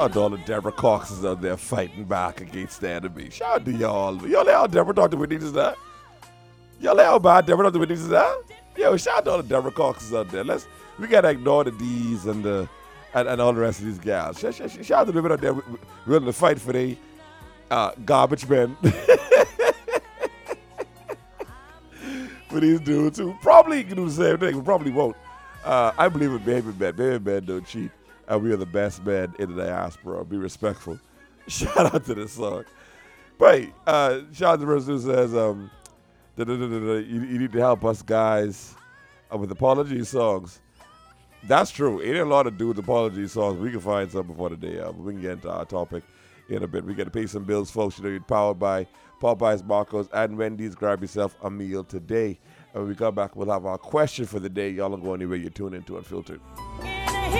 Shout out to all the Deborah Coxes out there fighting back against the enemy. Shout out to y'all. Y'all let how Deborah talk to Whitney just that? Y'all let how bad Deborah talk to Whitney just that? Yo, shout out to all the Deborah Coxes out there. We gotta ignore the D's and all the rest of these gals. Shout out to the women out there willing to fight for the garbage men. For these dudes who probably can do the same thing, but probably won't. I believe in baby men. Baby men don't cheat. And we are the best men in the diaspora. Be respectful. Shout out to this song. But shout out to the person who says, you need to help us guys with apology songs. That's true. Ain't a lot of dudes apology songs. We can find some before the day up. We can get into our topic in a bit. We got to pay some bills, folks. You know, you're powered by Popeyes, Marcos, and Wendy's. Grab yourself a meal today. And when we come back, we'll have our question for the day. Y'all don't go anywhere. You're tuned into Unfiltered.